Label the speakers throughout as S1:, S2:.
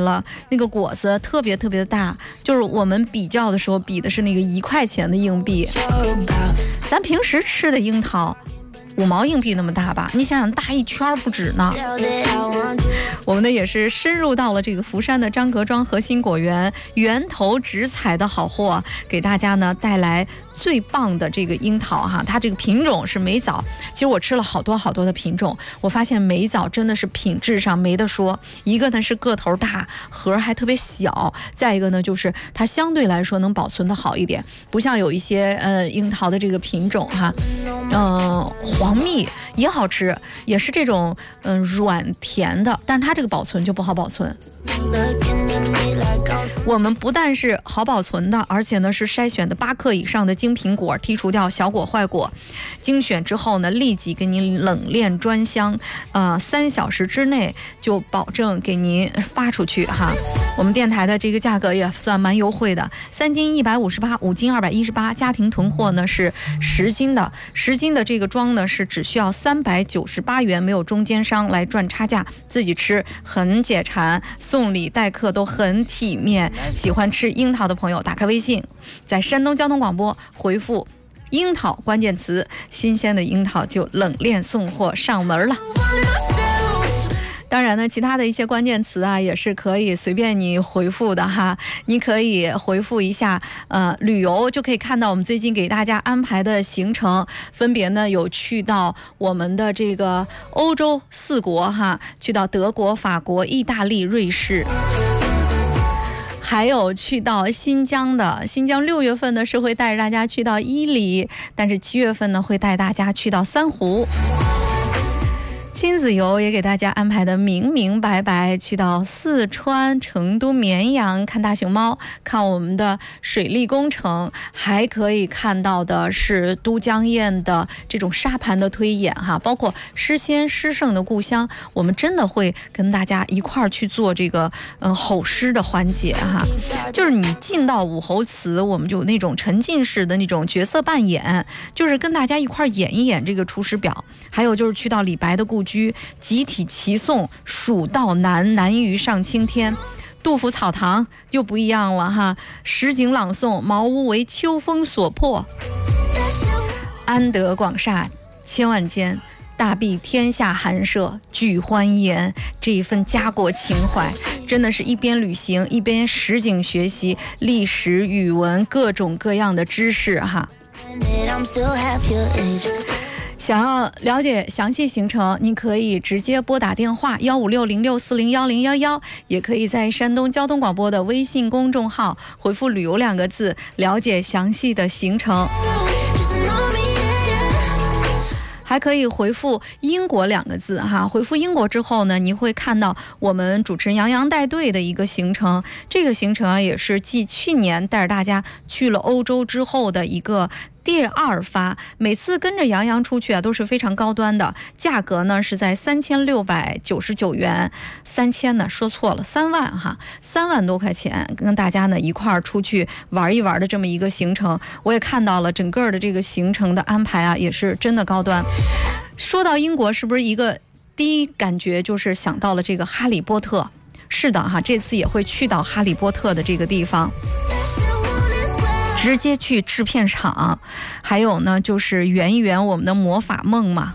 S1: 了，那个果子特别特别的大，就是我们比较的时候比的是那个1块钱的硬币，咱平时吃的樱桃5毛硬币那么大吧，你想想大1圈不止呢。我们呢也是深入到了这个福山的张格庄核心果园，源头直采的好货，给大家呢带来最棒的这个樱桃哈。它这个品种是美枣，其实我吃了好多好多的品种，我发现美枣真的是品质上没得说。一个呢是个头大，核还特别小，再一个呢就是它相对来说能保存的好一点，不像有一些樱桃的这个品种哈，黄蜜也好吃，也是这种软甜的，但它这个保存就不好保存。我们不但是好保存的，而且呢是筛选的8克以上的精品果，剔除掉小果坏果，精选之后呢立即给您冷链专箱，3小时之内就保证给您发出去哈。我们电台的这个价格也算蛮优惠的，3斤158，5斤218，家庭囤货呢是10斤的，10斤的这个装呢是只需要398元，没有中间商来赚差价，自己吃很解馋，送礼待客都很体面。喜欢吃樱桃的朋友，打开微信，在山东交通广播回复樱桃关键词，新鲜的樱桃就冷链送货上门了。当然呢，其他的一些关键词啊，也是可以随便你回复的哈。你可以回复一下旅游，就可以看到我们最近给大家安排的行程，分别呢有去到我们的这个欧洲4国哈，去到德国、法国、意大利、瑞士。还有去到新疆的，新疆6月份呢是会带着大家去到伊犁，但是7月份呢会带大家去到三湖。亲子游也给大家安排的明明白白，去到四川成都绵阳看大熊猫，看我们的水利工程，还可以看到的是都江堰的这种沙盘的推演哈，包括诗仙诗圣的故乡，我们真的会跟大家一块儿去做这个吼诗的环节哈，就是你进到武侯祠，我们就有那种沉浸式的那种角色扮演，就是跟大家一块儿演一演这个《出师表》，还有就是去到李白的故居，集体齐诵《蜀道难》，难于上青天。杜甫草堂就不一样了哈，实景朗诵茅屋为秋风所破，安得广厦千万间，大庇天下寒舍俱欢颜。这一份家国情怀真的是一边旅行一边实景学习历史语文各种各样的知识哈。想要了解详细行程，您可以直接拨打电话15606401011，也可以在山东交通广播的微信公众号回复旅游2个字，了解详细的行程。还可以回复英国2个字哈，回复英国之后呢，你会看到我们主持人杨洋带队的一个行程，这个行程啊也是继去年带着大家去了欧洲之后的一个第2发，每次跟着杨洋出去啊都是非常高端的，价格呢是在3699元，3000呢说错了，3万哈，3万多块钱，跟大家呢一块儿出去玩一玩的这么一个行程。我也看到了整个的这个行程的安排啊，也是真的高端。说到英国，是不是一个第一感觉就是想到了这个哈利波特？是的哈，这次也会去到哈利波特的这个地方，直接去制片厂，还有呢就是圆一圆我们的魔法梦嘛。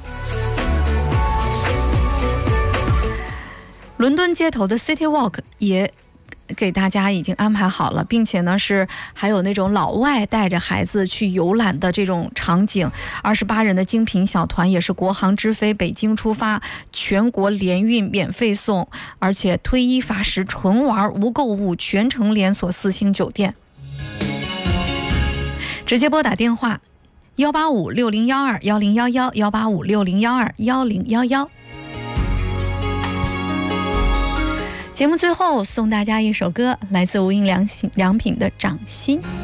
S1: 伦敦街头的 City Walk 也给大家已经安排好了，并且呢是还有那种老外带着孩子去游览的这种场景，28人的精品小团也是国航直飞北京出发，全国联运免费送，而且推1罚10，纯玩无购物，全程连锁4星酒店。直接拨打电话18560121011，18560121011。节目最后送大家一首歌，来自无印良品的《掌心》。